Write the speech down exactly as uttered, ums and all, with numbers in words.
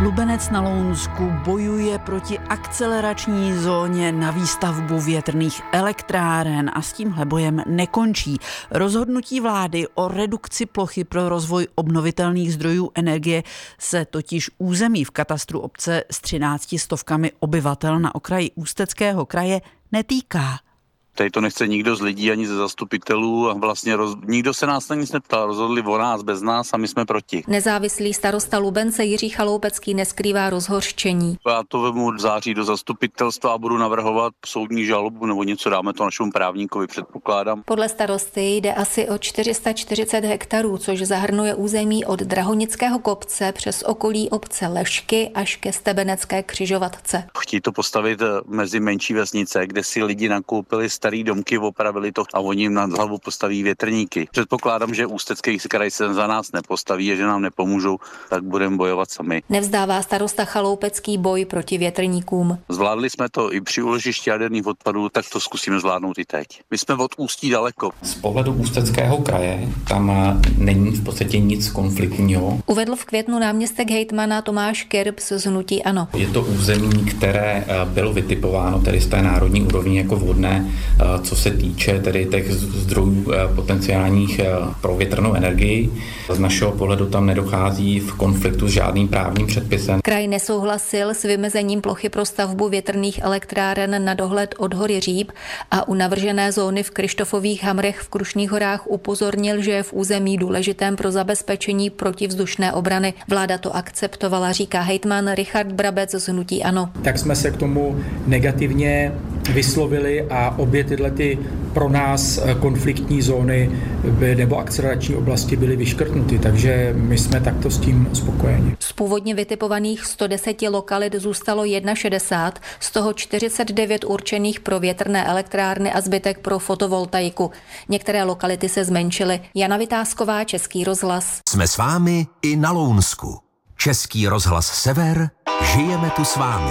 Lubenec na Lounsku bojuje proti akcelerační zóně na výstavbu větrných elektráren a s tímhle bojem nekončí. Rozhodnutí vlády o redukci plochy pro rozvoj obnovitelných zdrojů energie se totiž území v katastru obce s třinácti stovkami obyvatel na okraji Ústeckého kraje netýká. Tady to nechce nikdo z lidí ani ze zastupitelů a vlastně roz... nikdo se nás na nic neptal, rozhodli o nás bez nás a my jsme proti. Nezávislý starosta Lubence Jiří Chaloupecký neskrývá rozhořčení. Já to vemu v září do zastupitelstva a budu navrhovat soudní žalobu nebo něco, dáme to našemu právníkovi, předpokládám. Podle starosty jde asi o čtyři sta čtyřicet hektarů, což zahrnuje území od Drahonického kopce přes okolí obce Lešky až ke Stebenecké křižovatce. Chtějí to postavit mezi menší vesnice, kde si lidi nakoupili starý domky, opravili to a oni jim nad hlavu postaví větrníky. Předpokládám, že Ústecký kraj se za nás nepostaví a že nám nepomůžou, tak budeme bojovat sami. Nevzdává starosta Chaloupecký boj proti větrníkům. Zvládli jsme to i při úložišti jaderných odpadů, tak to zkusíme zvládnout i teď. My jsme od Ústí daleko. Z pohledu Ústeckého kraje tam není v podstatě nic konfliktního. Uvedl v květnu náměstek hejtmana Tomáš Kirps z hnutí ANO. Je to území, které bylo vytipováno tedy z té národní úrovni jako vhodné, co se týče tedy těch zdrojů potenciálních pro větrnou energii. Z našeho pohledu tam nedochází v konfliktu s žádným právním předpisem. Kraj nesouhlasil s vymezením plochy pro stavbu větrných elektráren na dohled od hory Říp a u navržené zóny v Krištofových Hamrech v Krušných horách upozornil, že je v území důležitém pro zabezpečení protivzdušné obrany. Vláda to akceptovala, říká hejtman Richard Brabec z hnutí ANO. Tak jsme se k tomu negativně vyslovili a obě tyhle ty pro nás konfliktní zóny nebo akcelerační oblasti byly vyškrtnuty, takže my jsme takto s tím spokojeni. Z původně vytipovaných sto deset lokalit zůstalo šedesát jedna, z toho čtyřicet devět určených pro větrné elektrárny a zbytek pro fotovoltaiku. Některé lokality se zmenšily. Jana Vytázková, Český rozhlas. Jsme s vámi i na Lounsku. Český rozhlas Sever, žijeme tu s vámi.